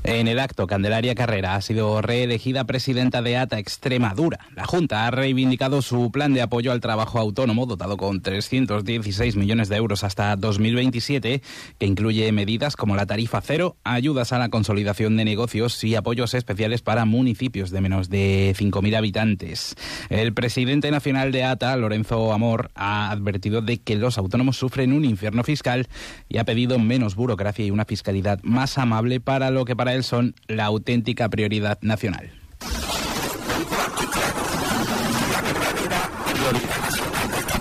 En el acto, Candelaria Carrera ha sido reelegida presidenta de ATA Extremadura. La Junta ha reivindicado su plan de apoyo al trabajo autónomo, dotado con 316 millones de euros hasta 2027, que incluye medidas como la tarifa cero, ayudas a la consolidación de negocios y apoyos especiales para municipios de menos de 5.000 habitantes. El presidente nacional de ATA, Lorenzo Amor, ha advertido de que los autónomos sufren un infierno fiscal y ha pedido menos burocracia y una fiscalidad más amable para lo que para él son la auténtica prioridad nacional.